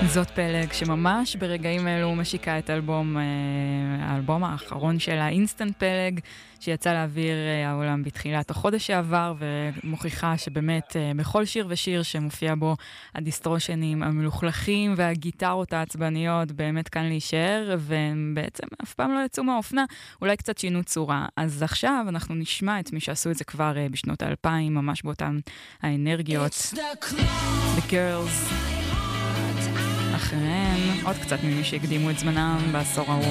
זאת פלג שממש ברגעים אלו משיקה את האלבום האחרון שלה, אינסטנט פלג, שיצא לאוויר העולם בתחילת החודש שעבר, ומוכיחה שבאמת בכל שיר ושיר שמופיע בו הדיסטרושנים המלוכלכים והגיטרות העצבניות באמת כאן להישאר, והם בעצם אף פעם לא יצאו מהאופנה, אולי קצת שינו צורה. אז עכשיו אנחנו נשמע את מי שעשו את זה כבר בשנות ה-2000, ממש באותן האנרגיות. The Girls. אחריהם, עוד קצת ממי שהקדימו את זמנם בעשור ההוא.